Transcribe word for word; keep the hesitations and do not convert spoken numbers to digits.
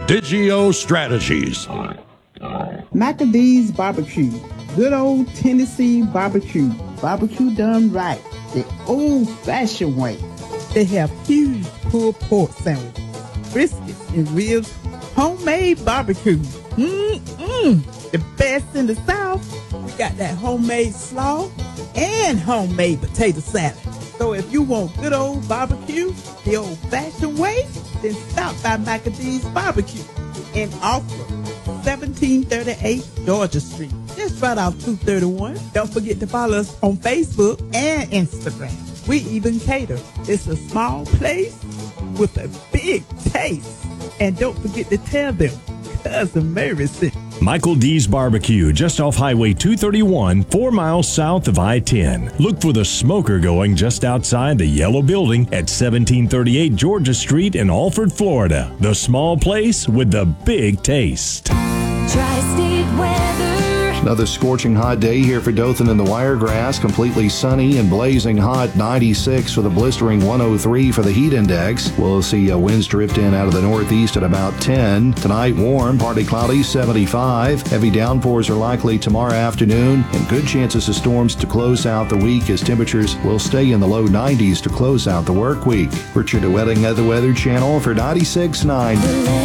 Digio Strategies. McAdee's Barbecue. Good old Tennessee barbecue. Barbecue done right. The old-fashioned way. They have huge pulled pork sandwiches, briskets and ribs, homemade barbecue. Mmm-mmm. The best in the South. We got that homemade slaw and homemade potato salad. So if you want good old barbecue, the old-fashioned way, then stop by McAdee's Barbecue in Alfred, seventeen thirty-eight Georgia Street. Just right off two thirty-one. Don't forget to follow us on Facebook and Instagram. We even cater. It's a small place with a big taste. And don't forget to tell them Cousin Mary sent you. Michael D's Barbecue, just off Highway two thirty-one, four miles south of I ten. Look for the smoker going just outside the yellow building at seventeen thirty-eight Georgia Street in Alfred, Florida. The small place with the big taste. Tri-State weather. Another scorching hot day here for Dothan and the Wiregrass. Completely sunny and blazing hot. ninety-six for the blistering one oh three for the heat index. We'll see uh, winds drift in out of the northeast at about ten. Tonight, warm, partly cloudy, seventy-five. Heavy downpours are likely tomorrow afternoon, and good chances of storms to close out the week as temperatures will stay in the low nineties to close out the work week. Richard DeWetting of the Weather Channel for ninety-six point nine.